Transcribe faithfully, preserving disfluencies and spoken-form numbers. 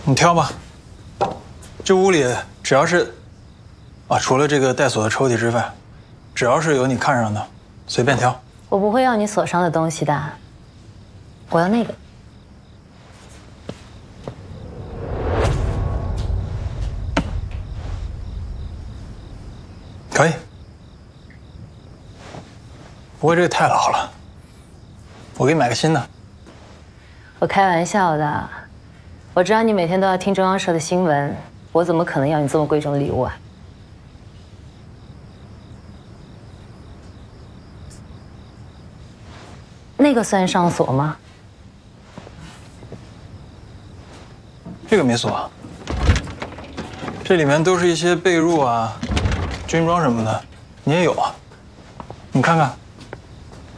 你挑吧。这屋里只要是，啊，除了这个带锁的抽屉之外，只要是有你看上的，随便挑。 我不会要你锁上的东西的，我要那个。 可以。不过这个太老了，我给你买个新的。 我开玩笑的，我知道你每天都要听中央社的新闻，我怎么可能要你这么贵重的礼物啊？那个算上锁吗？ 这个没锁，这里面都是一些被褥啊、军装什么的，你也有啊？你看看。